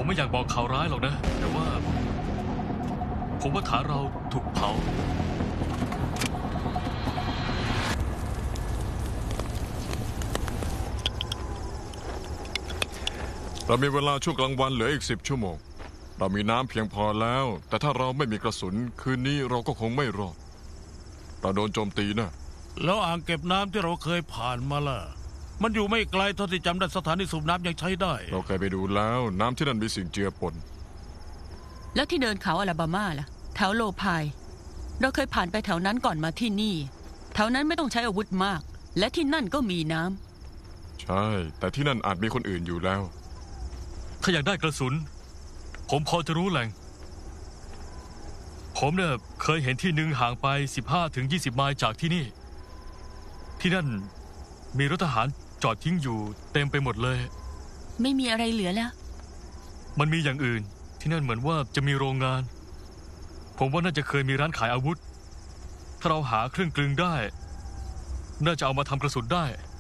ผมไม่อยากบอกข่าวร้ายหรอกนะแต่ว่าผมว่าฐานเราถูกเผาเรามีเวลาช่วงกลางวันเหลืออีก10 ชั่วโมงเรามีน้ำเพียงพอแล้วแต่ถ้าเราไม่มีกระสุนคืนนี้เราก็คงไม่รอดเราโดนโจมตีนะแล้วอ่างเก็บน้ำที่เราเคยผ่านมาล่ะมันอยู่ไม่ไกลเท่าที่จำได้สถานีสูบน้ำยังใช้ได้เราเคยไปดูแล้วน้ำที่นั่นมีสิ่งเจือปนแล้วที่เดินเขาอลาบามาล่ะแถวโลพายเราเคยผ่านไปแถวนั้นก่อนมาที่นี่แถวนั้นไม่ต้องใช้อาวุธมากและที่นั่นก็มีน้ำใช่แต่ที่นั่นอาจมีคนอื่นอยู่แล้วถ้าอยากได้กระสุนผมพอจะรู้แหล่งผมเนี่ยเคยเห็นที่หนึ่งห่างไป15-20 ไมล์จากที่นี่ที่นั่นมีรถทหารจอดทิ้งอยู่เต็มไปหมดเลยไม่มีอะไรเหลือแล้วมันมีอย่างอื่นที่นั่นเหมือนว่าจะมีโรงงานผมว่าน่าจะเคยมีร้านขายอาวุธถ้าเราหาเครื่องกลึงได้น่าจะเอามาทำกระสุนได้